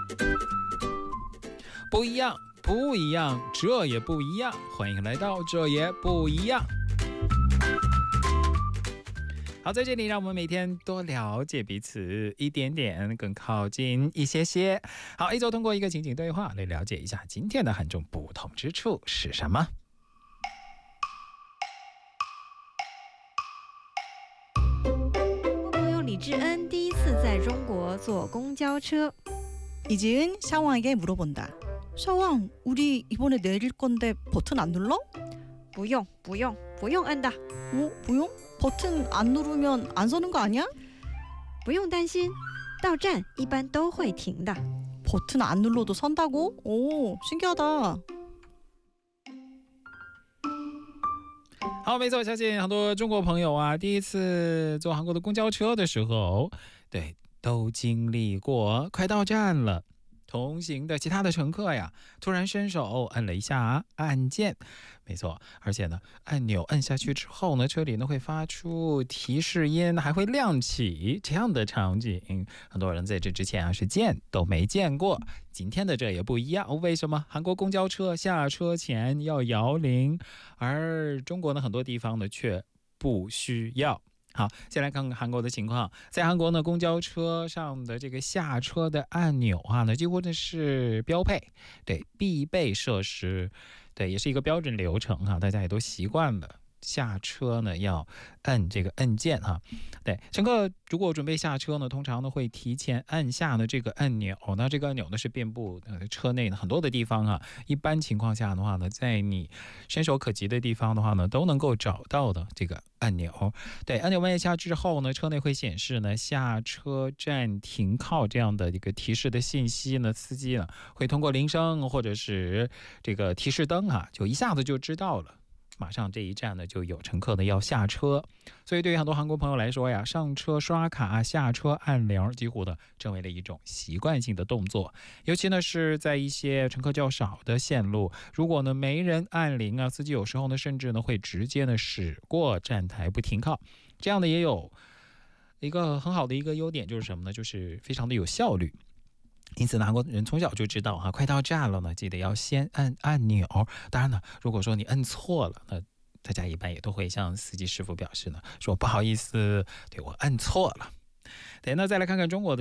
不一样，不一样，这也不一样。欢迎来到这也不一样。好，在这里让我们每天多了解彼此一点点，更靠近一些些。好，一周通过一个情景对话来了解一下今天的韩中不同之处是什么。 朋友李智恩第一次在中国坐公交车。 이지은 샤왕에게 물어본다. 샤왕, 우리 이번에 내릴 건데 버튼 안 눌러? 不用摁的， 뭐용? 버튼 안 누르면 안 서는 거 아니야? 不用担心，到站一般都会停的。 버튼 안 눌러도 선다고? 오, 신기하다. 好，没错，相信很多中国朋友啊，第一次坐韩国的公交车的时候，对，都经历过。快到站了，同行的其他的乘客呀，突然伸手摁了一下按键，没错，而且呢，按钮摁下去之后呢，车里呢会发出提示音，还会亮起，这样的场景，很多人在这之前啊是见都没见过。今天的这也不一样，为什么？韩国公交车下车前要摇铃，而中国呢很多地方呢却不需要。好，先来看看韩国的情况。在韩国呢，公交车上的这个下车的按钮啊，呢几乎呢是标配，对，必备设施，对，也是一个标准流程啊，大家也都习惯了。下车呢要摁这个按键哈，对，乘客如果准备下车呢，通常呢会提前按下呢这个按钮，那这个按钮呢是遍布车内呢很多的地方啊，一般情况下的话呢，在你伸手可及的地方的话呢，都能够找到的这个按钮。对，按钮按下之后呢，车内会显示呢下车站停靠这样的一个提示的信息呢，司机呢会通过铃声或者是这个提示灯啊，就一下子就知道了。马上这一站呢就有乘客呢要下车，所以对于很多韩国朋友来说呀，上车刷卡、下车按铃几乎呢成为了一种习惯性的动作。尤其呢是在一些乘客较少的线路，如果呢没人按铃啊，司机有时候呢甚至呢会直接呢驶过站台不停靠，这样的也有一个很好的一个优点，就是什么呢？就是非常的有效率。因此呢，韩国人从小就知道啊，快到站了呢，记得要先按按钮。当然呢，如果说你摁错了，那大家一般也都会向司机师傅表示呢，说不好意思，对，我摁错了。对，那再来看看中国的